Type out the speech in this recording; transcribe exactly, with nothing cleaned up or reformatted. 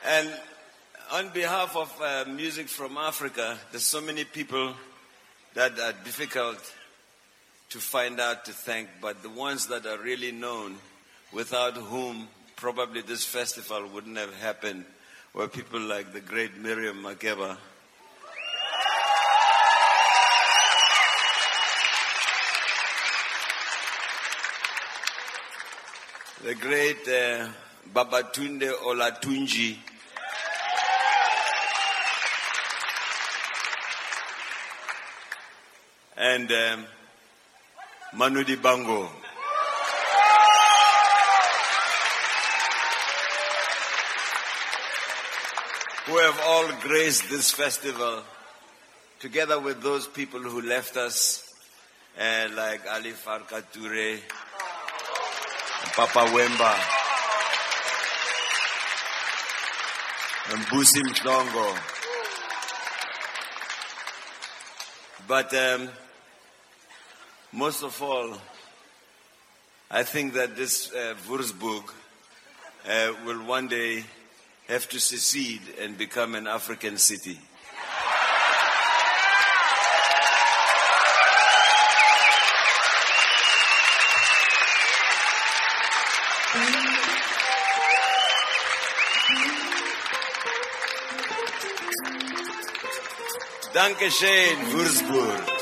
And on behalf of uh, Music from Africa, there's so many people that are difficult to find out to thank, but the ones that are really known, without whom probably this festival wouldn't have happened, were people like the great Miriam Makeba. The great uh, Babatunde Olatunji. And um, Manu Dibango. Who have all graced this festival, together with those people who left us, uh, like Ali Farka Toure, Papa Wemba, and Busi Mhlongo. But um, most of all, I think that this uh, Würzburg uh, will one day have to secede and become an African city. Danke schön, Würzburg.